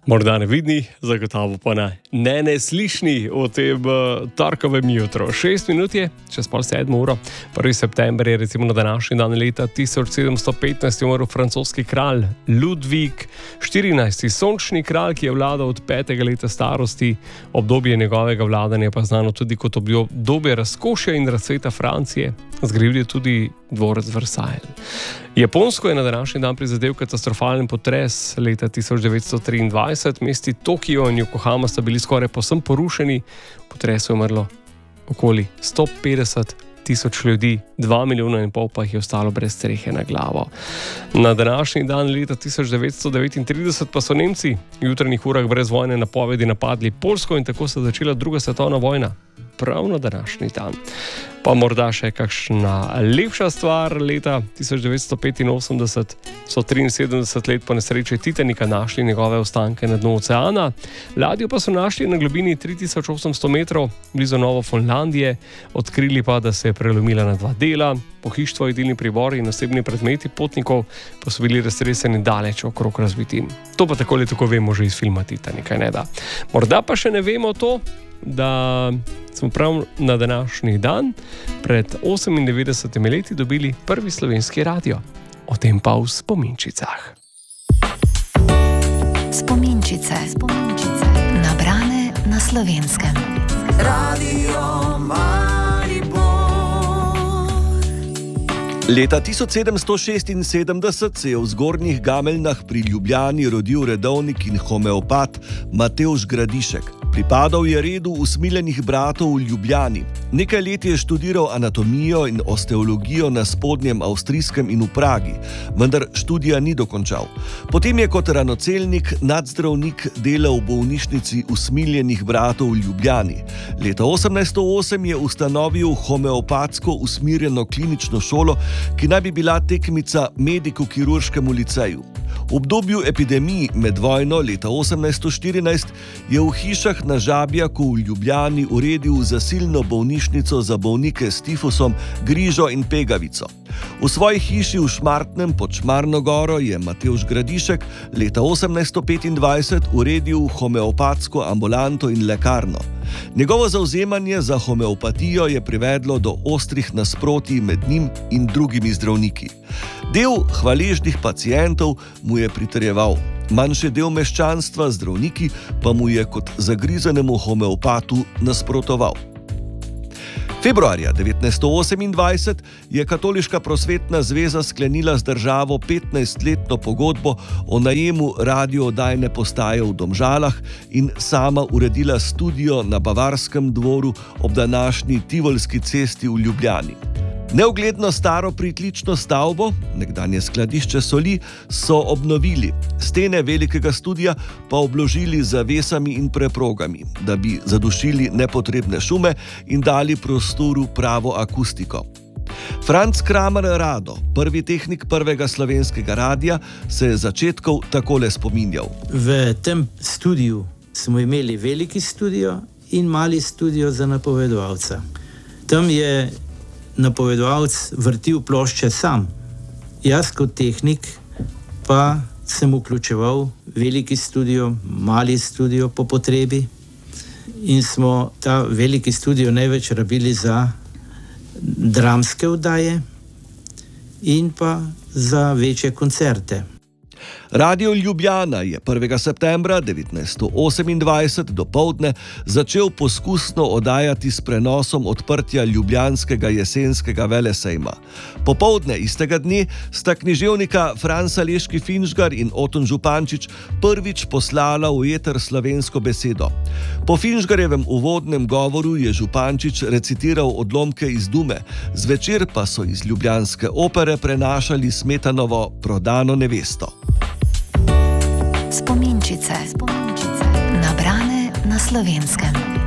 Morda nevidni, zagotovo pa neslišni v tem torkovem jutru. 6 minut je, čez pol 7 uro. 1. september je recimo na današnji dan leta 1715 umrl francoski kralj Ludvik XIV. Sončni kralj, ki je vladal od 5. leta starosti. Obdobje njegovega vladanja pa znano tudi kot obdobje razkošja in razcveta Francije. Zgradil je tudi dvorec Versailles. Japonsko je na današnji dan prizadel katastrofalen potres leta 1923. Mesti Tokio in Yokohama sta bili skoraj povsem porušeni. V potresu je umrlo okoli 150.000 ljudi, 2,5 milijona pa jih je ostalo brez strehe na glavo. Na današnji dan leta 1939 pa so Nemci v jutranjih urah brez vojne napovedi napadli Poljsko in tako se je začela druga svetovna vojna. Prav na današnji dan. Pa morda še kakšna lepša stvar. Leta 1985 so 73 let po nesreči Titanika našli njegove ostanke na dnu oceana. Ladjo pa so našli na globini 3800 metrov blizu Novofonlandije. Odkrili pa, da se je prelomila na 2 dela. Pohištvo, jedilni pribori in osebni predmeti potnikov pa so bili raztreseni daleč okrog razbitin. To pa tako ali tako vemo že iz filma Titanika, ne da. Morda pa še ne vemo to, da smo prav na današnji dan pred 98 leti dobili prvi slovenski radio. O tem pa v spominčicah. Spominčice. Nabrane na Slovenskem. Radio Maribor. Leta 1776 se je v Zgornjih Gameljnah pri Ljubljani rodil redovnik in homeopat Matevž Gradišek. Pripadal je redu usmiljenih bratov v Ljubljani. Nekaj let je študiral anatomijo in osteologijo na Spodnjem Avstrijskem in v Pragi, vendar študija ni dokončal. Potem je kot ranocelnik nadzdravnik delal v bolnišnici usmiljenih bratov v Ljubljani. Leta 1808 je ustanovil homeopatsko usmirjeno klinično šolo, ki naj bi bila tekmica mediko-kirurškemu liceju. V obdobju epidemij med vojno leta 1814 je v hišah na Žabjaku v Ljubljani uredil zasilno bolnišnico za bolnike s tifusom, grižo in pegavico. V svoji hiši v Šmartnem pod Šmarno goro je Matevž Gradišek leta 1825 uredil homeopatsko ambulanto in lekarno. Njegovo zavzemanje za homeopatijo je privedlo do ostrih nasprotij med njim in drugimi zdravniki. Del hvaležnih pacientov mu je pritrjeval, manjši del meščanstva, zdravniki, pa mu je kot zagrizanemu homeopatu nasprotoval. Februarja 1928 je Katoliška prosvetna zveza sklenila z državo 15-letno pogodbo o najemu radiooddajne postaje v Domžalah in sama uredila studio na Bavarskem dvoru ob današnji Tivolski cesti v Ljubljani. Neugledno staro pritlično stavbo, nekdanje skladišče soli, so obnovili, stene velikega studia pa obložili z zavesami in preprogami, da bi zadušili nepotrebne šume in dali prostoru pravo akustiko. Franc Kramer Rado, prvi tehnik prvega slovenskega radia, se je začetkov takole spominjal. V tem studiu smo imeli veliki studio in mali studio za napovedovalca. Tam je napovedovalec vrtil plošče sam. Jaz kot tehnik pa sem vključeval veliki studio, mali studio po potrebi in smo ta veliki studio največ rabili za dramske oddaje in pa za večje koncerte. Radio Ljubljana je 1. septembra 1928 dopoldne začel poskusno oddajati s prenosom odprtja ljubljanskega jesenskega velesejma. Popoldne istega dne sta književnika Franc Aleški Finžgar in Oton Župančič prvič poslala v eter slovensko besedo. Po Finžgarjevem uvodnem govoru je Župančič recitiral odlomke iz Dume, zvečer pa so iz ljubljanske opere prenašali Smetanovo Prodano nevesto. Spominčice. Nabrane na Slovenskem.